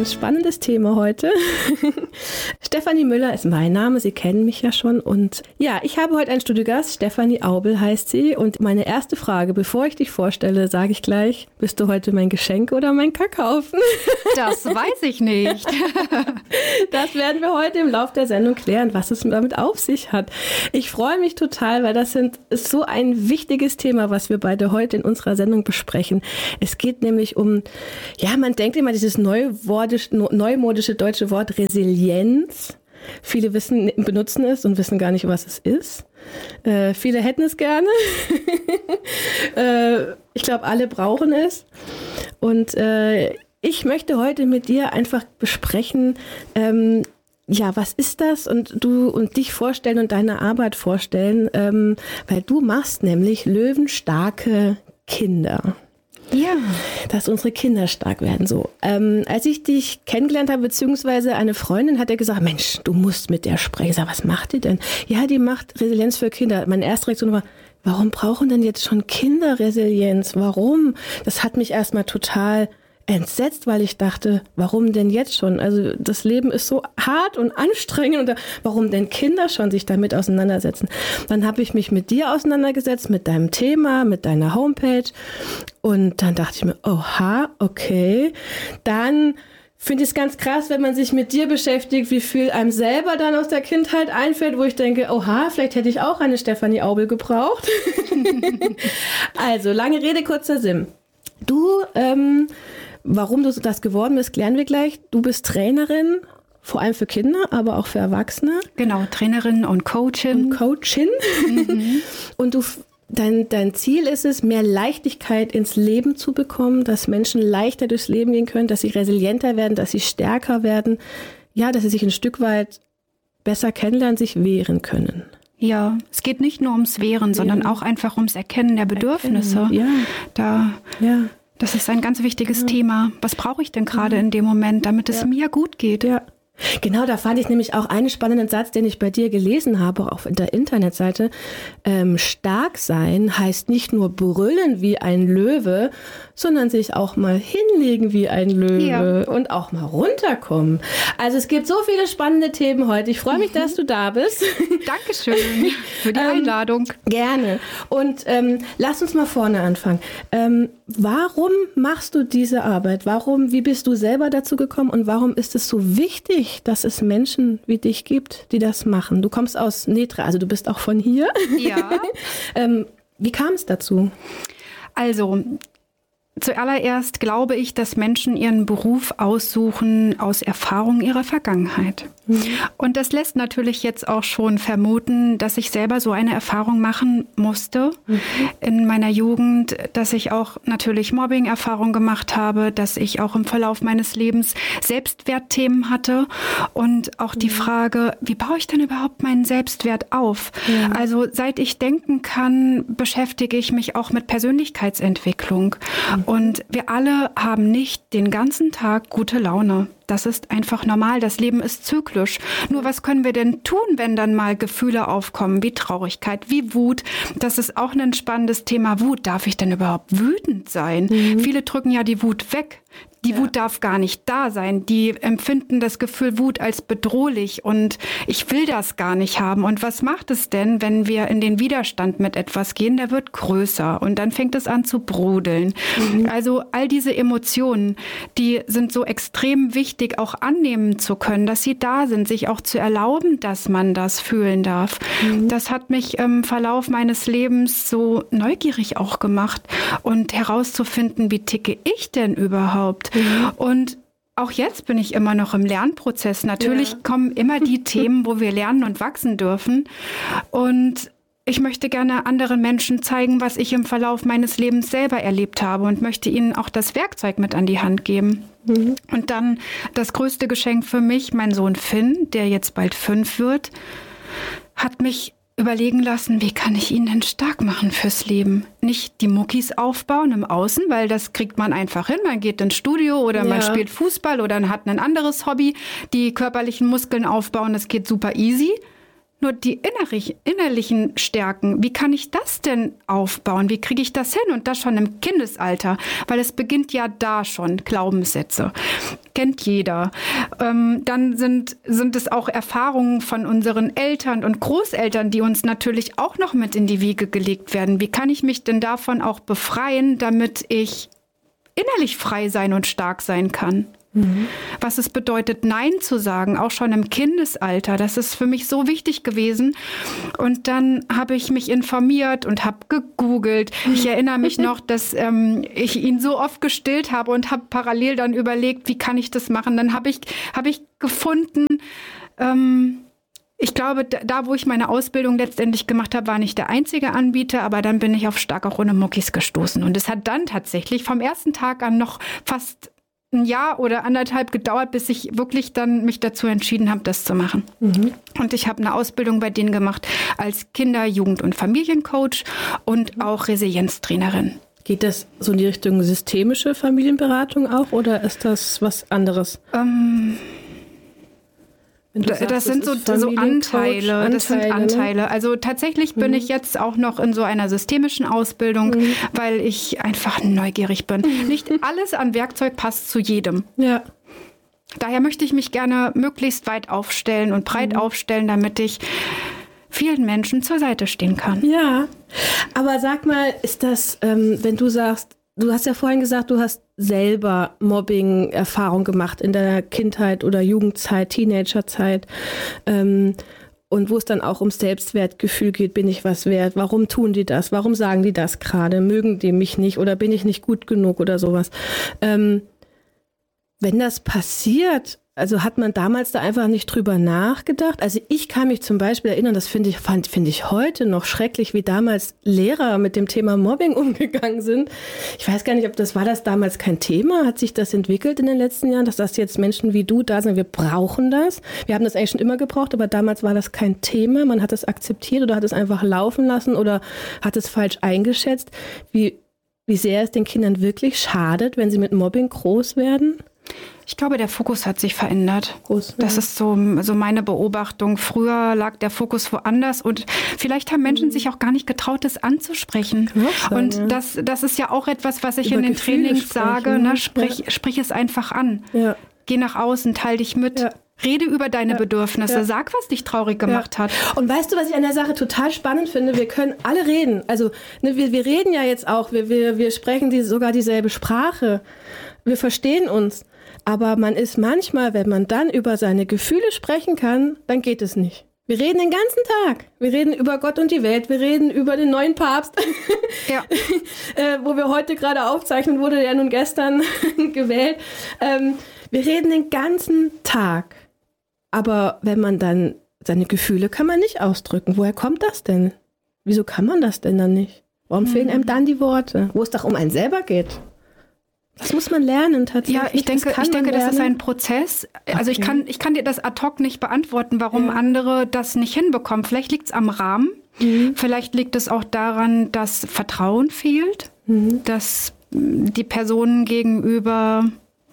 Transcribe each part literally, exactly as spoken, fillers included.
ein spannendes Thema heute. Stefanie Müller ist mein Name, Sie kennen mich ja schon. Und ja, ich habe heute einen Studiogast, Stefanie Aubel heißt sie. Und meine erste Frage, bevor ich dich vorstelle, sage ich gleich, bist du heute mein Geschenk oder mein Kackhaufen? Das weiß ich nicht. Das werden wir heute im Laufe der Sendung klären, was es damit auf sich hat. Ich freue mich total, weil das sind, ist so ein wichtiges Thema, was wir beide heute in unserer Sendung besprechen. Es geht nämlich um, ja, man denkt immer dieses neumodische, neumodische deutsche Wort Resilienz. Viele wissen, benutzen es und wissen gar nicht, was es ist. Äh, viele hätten es gerne. äh, ich glaube, alle brauchen es. Und äh, ich möchte heute mit dir einfach besprechen, ähm, ja, was ist das? Und du und dich vorstellen und deine Arbeit vorstellen, ähm, weil du machst nämlich löwenstarke Kinder. Ja. Dass unsere Kinder stark werden. So, ähm, als ich dich kennengelernt habe, beziehungsweise eine Freundin hat ja gesagt, Mensch, du musst mit der sprechen. Ich sag, was macht die denn? Ja, die macht Resilienz für Kinder. Meine erste Reaktion war, warum brauchen denn jetzt schon Kinder Resilienz? Warum? Das hat mich erstmal total entsetzt, weil ich dachte, warum denn jetzt schon? Also das Leben ist so hart und anstrengend und warum denn Kinder schon sich damit auseinandersetzen? Dann habe ich mich mit dir auseinandergesetzt, mit deinem Thema, mit deiner Homepage und dann dachte ich mir, oha, okay, dann finde ich es ganz krass, wenn man sich mit dir beschäftigt, wie viel einem selber dann aus der Kindheit einfällt, wo ich denke, oha, vielleicht hätte ich auch eine Stefanie Aubel gebraucht. Also, lange Rede, kurzer Sinn. Du, ähm, warum du das geworden bist, klären wir gleich. Du bist Trainerin, vor allem für Kinder, aber auch für Erwachsene. Genau, Trainerin und Coachin. Und Coachin. Mhm. Und du, dein, dein Ziel ist es, mehr Leichtigkeit ins Leben zu bekommen, dass Menschen leichter durchs Leben gehen können, dass sie resilienter werden, dass sie stärker werden. Ja, dass sie sich ein Stück weit besser kennenlernen, sich wehren können. Ja, es geht nicht nur ums Wehren, sondern auch einfach ums Erkennen der Bedürfnisse. Erkennen, ja. Da, ja. Das ist ein ganz wichtiges ja. Thema. Was brauche ich denn gerade ja. in dem Moment, damit es ja. mir gut geht? Ja. Genau, da fand ich nämlich auch einen spannenden Satz, den ich bei dir gelesen habe, auch auf der Internetseite. Ähm, stark sein heißt nicht nur brüllen wie ein Löwe, sondern sich auch mal hinlegen wie ein Löwe ja. und auch mal runterkommen. Also es gibt so viele spannende Themen heute. Ich freue mich, mhm. dass du da bist. Dankeschön für die Einladung. Ähm, gerne. Und ähm, lass uns mal vorne anfangen. Ähm, warum machst du diese Arbeit? Warum, wie bist du selber dazu gekommen und warum ist es so wichtig, dass es Menschen wie dich gibt, die das machen? Du kommst aus Netra, also du bist auch von hier. Ja. ähm, wie kam es dazu? Also, zuallererst glaube ich, dass Menschen ihren Beruf aussuchen aus Erfahrung ihrer Vergangenheit. Mhm. Und das lässt natürlich jetzt auch schon vermuten, dass ich selber so eine Erfahrung machen musste mhm. in meiner Jugend, dass ich auch natürlich Mobbing-Erfahrung gemacht habe, dass ich auch im Verlauf meines Lebens Selbstwertthemen hatte und auch mhm. die Frage, wie baue ich denn überhaupt meinen Selbstwert auf? Ja. Also seit ich denken kann, beschäftige ich mich auch mit Persönlichkeitsentwicklung. Mhm. Und wir alle haben nicht den ganzen Tag gute Laune. Das ist einfach normal. Das Leben ist zyklisch. Nur was können wir denn tun, wenn dann mal Gefühle aufkommen, wie Traurigkeit, wie Wut? Das ist auch ein spannendes Thema. Wut. Darf ich denn überhaupt wütend sein? Mhm. Viele drücken ja die Wut weg. Die ja. Wut darf gar nicht da sein. Die empfinden das Gefühl Wut als bedrohlich und ich will das gar nicht haben. Und was macht es denn, wenn wir in den Widerstand mit etwas gehen? Der wird größer und dann fängt es an zu brodeln. Mhm. Also all diese Emotionen, die sind so extrem wichtig, auch annehmen zu können, dass sie da sind, sich auch zu erlauben, dass man das fühlen darf. Mhm. Das hat mich im Verlauf meines Lebens so neugierig auch gemacht und herauszufinden, wie ticke ich denn überhaupt? Mhm. Und auch jetzt bin ich immer noch im Lernprozess. Natürlich ja. kommen immer die Themen, wo wir lernen und wachsen dürfen. Und ich möchte gerne anderen Menschen zeigen, was ich im Verlauf meines Lebens selber erlebt habe und möchte ihnen auch das Werkzeug mit an die Hand geben. Mhm. Und dann das größte Geschenk für mich, mein Sohn Finn, der jetzt bald fünf wird, hat mich überlegen lassen, wie kann ich ihn denn stark machen fürs Leben? Nicht die Muckis aufbauen im Außen, weil das kriegt man einfach hin. Man geht ins Studio oder ja. man spielt Fußball oder hat ein anderes Hobby. Die körperlichen Muskeln aufbauen, das geht super easy. nur die innerlich, innerlichen Stärken. Wie kann ich das denn aufbauen? Wie kriege ich das hin? Und das schon im Kindesalter, weil es beginnt ja da schon, Glaubenssätze. Kennt jeder. Ähm, dann sind, sind es auch Erfahrungen von unseren Eltern und Großeltern, die uns natürlich auch noch mit in die Wiege gelegt werden. Wie kann ich mich denn davon auch befreien, damit ich innerlich frei sein und stark sein kann? Mhm. Was es bedeutet, Nein zu sagen, auch schon im Kindesalter. Das ist für mich so wichtig gewesen. Und dann habe ich mich informiert und habe gegoogelt. Ich erinnere mich noch, dass ähm, ich ihn so oft gestillt habe und habe parallel dann überlegt, wie kann ich das machen. Dann habe ich, habe ich gefunden, ähm, ich glaube, da, wo ich meine Ausbildung letztendlich gemacht habe, war nicht der einzige Anbieter, aber dann bin ich auf Stark auch ohne Muckis gestoßen. Und es hat dann tatsächlich vom ersten Tag an noch fast ein Jahr oder anderthalb gedauert, bis ich wirklich dann mich dazu entschieden habe, das zu machen. Mhm. Und ich habe eine Ausbildung bei denen gemacht als Kinder-, Jugend- und Familiencoach und auch Resilienztrainerin. Geht das so in die Richtung systemische Familienberatung auch oder ist das was anderes? Ähm, sagst, das sind das so, so Anteile, Anteile. Das sind Anteile. Also tatsächlich bin mhm. ich jetzt auch noch in so einer systemischen Ausbildung, mhm. weil ich einfach neugierig bin. Mhm. Nicht alles an Werkzeug passt zu jedem. Ja. Daher möchte ich mich gerne möglichst weit aufstellen und breit mhm. aufstellen, damit ich vielen Menschen zur Seite stehen kann. Ja, aber sag mal, ist das, ähm, wenn du sagst, du hast ja vorhin gesagt, du hast selber Mobbing-Erfahrung gemacht in der Kindheit oder Jugendzeit, Teenagerzeit. Ähm, und wo es dann auch ums Selbstwertgefühl geht, bin ich was wert? Warum tun die das? Warum sagen die das gerade? Mögen die mich nicht oder bin ich nicht gut genug oder sowas? Ähm, wenn das passiert, also hat man damals da einfach nicht drüber nachgedacht? Also ich kann mich zum Beispiel erinnern, das finde ich, fand, finde ich heute noch schrecklich, wie damals Lehrer mit dem Thema Mobbing umgegangen sind. Ich weiß gar nicht, ob das war das damals kein Thema? Hat sich das entwickelt in den letzten Jahren, dass das jetzt Menschen wie du da sind, wir brauchen das? Wir haben das eigentlich schon immer gebraucht, aber damals war das kein Thema. Man hat es akzeptiert oder hat es einfach laufen lassen oder hat es falsch eingeschätzt. Wie, wie sehr es den Kindern wirklich schadet, wenn sie mit Mobbing groß werden? Ich glaube, der Fokus hat sich verändert. Groß, das ja. ist so, so meine Beobachtung. Früher lag der Fokus woanders und vielleicht haben Menschen mhm. sich auch gar nicht getraut, das anzusprechen. Sein, und ja. das, das ist ja auch etwas, was ich Über in den Gefühle Trainings sprechen, sage. Ne? Sprich, ja. sprich es einfach an. Ja. Geh nach außen, teil dich mit. Ja. Rede über deine ja. Bedürfnisse. Ja. Sag, was dich traurig gemacht ja. hat. Und weißt du, was ich an der Sache total spannend finde? Wir können alle reden. Also ne, wir, wir reden ja jetzt auch. Wir, wir, wir sprechen die, sogar dieselbe Sprache. Wir verstehen uns. Aber man ist manchmal, wenn man dann über seine Gefühle sprechen kann, dann geht es nicht. Wir reden den ganzen Tag. Wir reden über Gott und die Welt. Wir reden über den neuen Papst. Ja. äh, wo wir heute gerade aufzeichnen, wurde der nun gestern gewählt. Ähm, wir reden den ganzen Tag. Aber wenn man dann, seine Gefühle kann man nicht ausdrücken. Woher kommt das denn? Wieso kann man das denn dann nicht? Warum mhm. fehlen einem dann die Worte? Wo es doch um einen selber geht. Das muss man lernen tatsächlich. Ja, ich denke, das, ich denke, das ist ein Prozess. Also okay. ich kann, ich kann dir das ad hoc nicht beantworten, warum ja. andere das nicht hinbekommen. Vielleicht liegt es am Rahmen. Mhm. Vielleicht liegt es auch daran, dass Vertrauen fehlt, mhm. dass die Personen gegenüber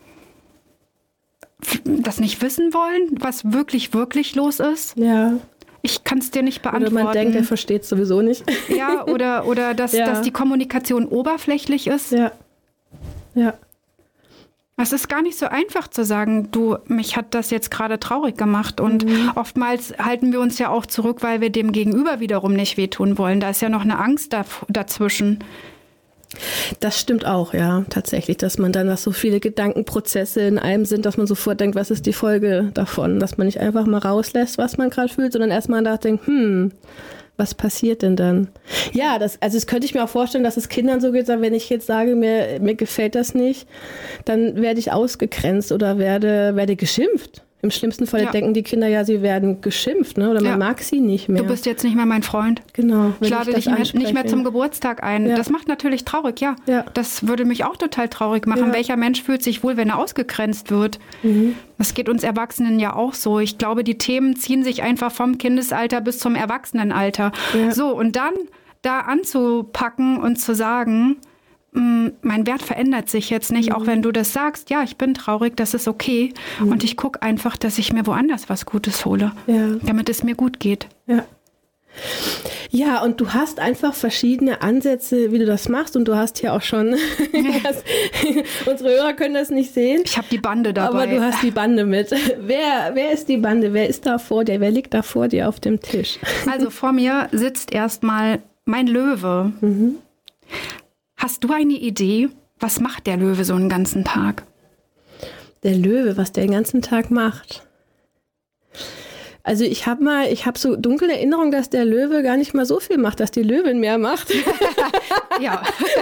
das nicht wissen wollen, was wirklich, wirklich los ist. Ja. Ich kann es dir nicht beantworten. Oder man denkt, er versteht es sowieso nicht. Ja, oder, oder dass, ja. dass die Kommunikation oberflächlich ist. Ja. Ja. Es ist gar nicht so einfach zu sagen, du, mich hat das jetzt gerade traurig gemacht. Und mhm. oftmals halten wir uns ja auch zurück, weil wir dem Gegenüber wiederum nicht wehtun wollen. Da ist ja noch eine Angst da, dazwischen. Das stimmt auch, ja, tatsächlich, dass man dann, dass so viele Gedankenprozesse in einem sind, dass man sofort denkt, was ist die Folge davon? Dass man nicht einfach mal rauslässt, was man gerade fühlt, sondern erstmal nachdenkt, hm, was passiert denn dann? Ja, das, also das könnte ich mir auch vorstellen, dass es Kindern so geht, wenn ich jetzt sage, mir, mir gefällt das nicht, dann werde ich ausgegrenzt oder werde, werde geschimpft. Im schlimmsten Fall ja. denken die Kinder ja, sie werden geschimpft, ne? Oder man ja. mag sie nicht mehr. Du bist jetzt nicht mehr mein Freund. Genau. Ich lade dich mehr, nicht mehr zum Geburtstag ein. Ja. Das macht natürlich traurig, ja. ja. Das würde mich auch total traurig machen. Ja. Welcher Mensch fühlt sich wohl, wenn er ausgegrenzt wird? Mhm. Das geht uns Erwachsenen ja auch so. Ich glaube, die Themen ziehen sich einfach vom Kindesalter bis zum Erwachsenenalter. Ja. So, und dann da anzupacken und zu sagen, mh, mein Wert verändert sich jetzt nicht, mhm. auch wenn du das sagst, ja, ich bin traurig, das ist okay. Mhm. Und ich gucke einfach, dass ich mir woanders was Gutes hole, ja. damit es mir gut geht. Ja. Ja, und du hast einfach verschiedene Ansätze, wie du das machst. Und du hast hier auch schon, das, unsere Hörer können das nicht sehen. Ich habe die Bande dabei. Aber du hast die Bande mit. Wer, wer ist die Bande? Wer ist da vor dir? Wer liegt da vor dir auf dem Tisch? Also vor mir sitzt erstmal mein Löwe. Mhm. Hast du eine Idee, was macht der Löwe so einen ganzen Tag? Der Löwe, was der den ganzen Tag macht? Also ich habe mal, ich habe so dunkle Erinnerung, dass der Löwe gar nicht mal so viel macht, dass die Löwin mehr macht. Ja.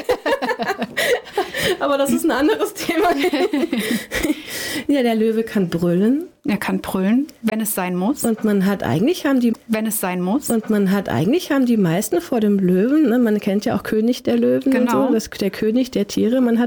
Aber das ist ein anderes Thema. Ja, der Löwe kann brüllen. Er kann brüllen, wenn es sein muss. Und man hat eigentlich haben die, wenn es sein muss. Und man hat eigentlich haben die meisten vor dem Löwen. Ne? Man kennt ja auch König der Löwen genau. und so, das, der König der Tiere. Man hat